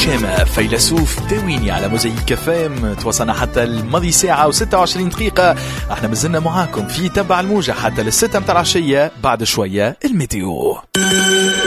هشام فيلسوف داويني على موزايك فام. توصلنا حتى الماضي ساعة و26 دقيقة. احنا مازلنا معاكم في تبع الموجة حتى للستة متاع العشية. بعد شوية الميتيو.